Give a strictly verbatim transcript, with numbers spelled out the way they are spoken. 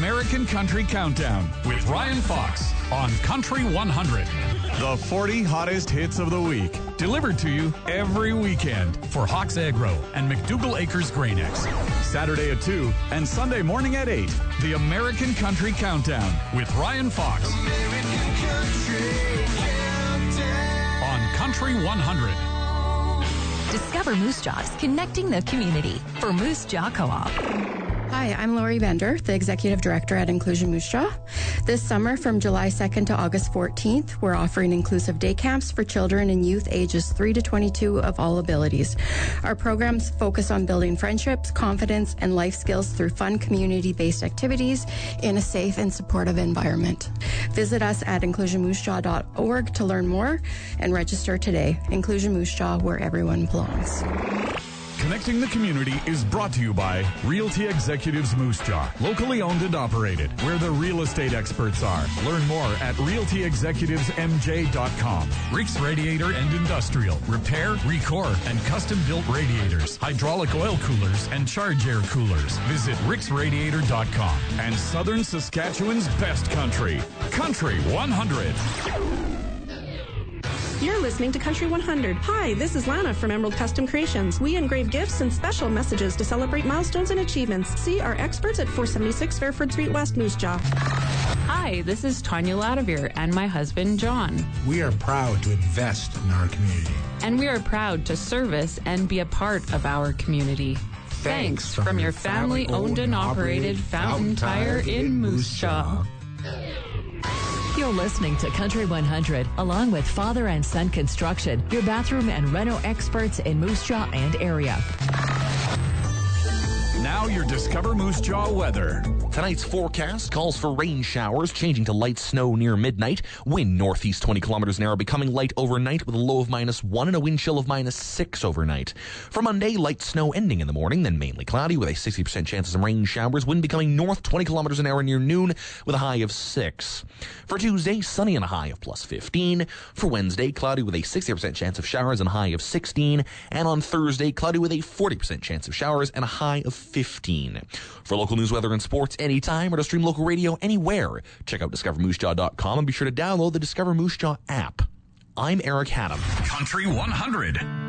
American Country Countdown with Ryan Fox on Country one hundred. The forty hottest hits of the week, delivered to you every weekend for Hawks Agro and McDougall Acres Grain-X. Saturday at two and Sunday morning at eight. The American Country Countdown with Ryan Fox. American Country Countdown on Country one hundred. Discover Moose Jaws, connecting the community for Moose Jaw Co-op. Hi, I'm Lori Bender, the Executive Director at Inclusion Moose Jaw. This summer, from July second to August fourteenth, we're offering inclusive day camps for children and youth ages three to twenty-two of all abilities. Our programs focus on building friendships, confidence, and life skills through fun community-based activities in a safe and supportive environment. Visit us at inclusion moose jaw dot org to learn more and register today. Inclusion Moose Jaw, where everyone belongs. Connecting the Community is brought to you by Realty Executives Moose Jaw, locally owned and operated, where the real estate experts are. Learn more at realty executives m j dot com. Rick's Radiator and Industrial, repair, recore, and custom-built radiators, hydraulic oil coolers, and charge air coolers. Visit ricks radiator dot com. And Southern Saskatchewan's best country, Country one hundred. You're listening to Country one hundred. Hi, this is Lana from Emerald Custom Creations. We engrave gifts and special messages to celebrate milestones and achievements. See our experts at four seventy-six Fairford Street West, Moose Jaw. Hi, this is Tanya Ladavere and my husband, John. We are proud to invest in our community. And we are proud to service and be a part of our community. Thanks, Thanks from, from your family-owned and operated Fountain Tire in Moose Jaw. You're listening to Country one hundred, along with Father and Son Construction, your bathroom and reno experts in Moose Jaw and area. Now your Discover Moose Jaw weather. Tonight's forecast calls for rain showers, changing to light snow near midnight. Wind northeast twenty kilometers an hour, becoming light overnight with a low of minus one and a wind chill of minus six overnight. For Monday, light snow ending in the morning, then mainly cloudy with a sixty percent chance of some rain showers. Wind becoming north twenty kilometers an hour near noon with a high of six. For Tuesday, sunny and a high of plus fifteen. For Wednesday, cloudy with a sixty percent chance of showers and a high of sixteen. And on Thursday, cloudy with a forty percent chance of showers and a high of fifteen. For local news, weather, and sports anytime, or to stream local radio anywhere, check out discover moose jaw dot com and be sure to download the Discover Moose Jaw app. I'm Eric Haddam. Country one hundred.